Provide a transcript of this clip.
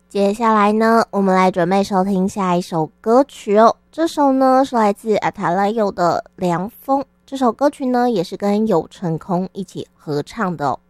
接下来呢，我们来准备收听下一首歌曲哦。这首呢是来自阿塔拉友的《凉风》，这首歌曲呢也是跟有成空一起合唱的哦。